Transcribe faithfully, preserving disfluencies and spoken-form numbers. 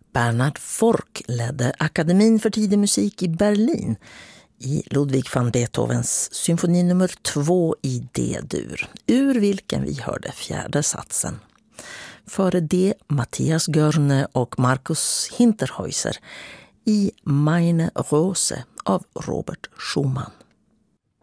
Bernhard Forck ledde Akademin för tidig musik i Berlin i Ludwig van Beethovens symfoni nummer två i D-dur, ur vilken vi hörde fjärde satsen. Före det Matthias Görne och Markus Hinterhäuser i Meine Rose av Robert Schumann.